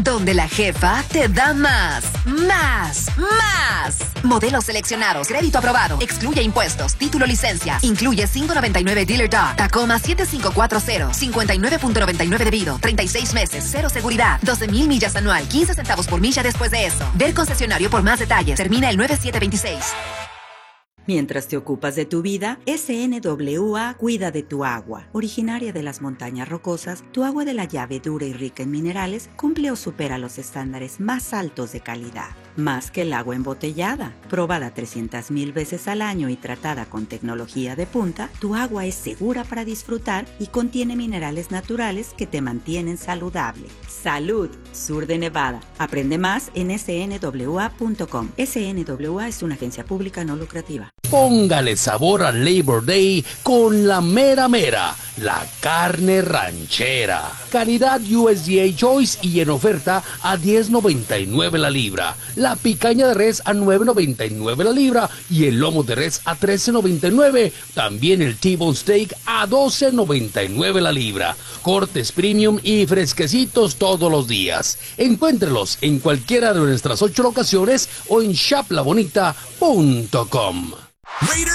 donde la jefa te da más. Modelos seleccionados, crédito aprobado, excluye impuestos, título licencia, incluye $5.99 Dealer Dog, Tacoma 7540, 59.99 debido, 36 meses, 0 seguridad, 12,000 millas anual, 15 centavos por milla después de eso. Ver concesionario por más detalles, termina el 9726. Mientras te ocupas de tu vida, SNWA cuida de tu agua. Originaria de las montañas rocosas, tu agua de la llave dura y rica en minerales cumple o supera los estándares más altos de calidad. Más que el agua embotellada. Probada 300,000 veces al año y tratada con tecnología de punta, tu agua es segura para disfrutar y contiene minerales naturales que te mantienen saludable. ¡Salud! Sur de Nevada. Aprende más en snwa.com. SNWA es una agencia pública no lucrativa. Póngale sabor al Labor Day con la mera mera, la carne ranchera. Calidad USDA Choice y en oferta a $10.99 la libra. La picaña de res a $9.99 la libra y el lomo de res a $13.99. También el T-Bone Steak a $12.99 la libra. Cortes premium y fresquecitos todos los días. Encuéntrelos en cualquiera de nuestras 8 locaciones o en shoplabonita.com.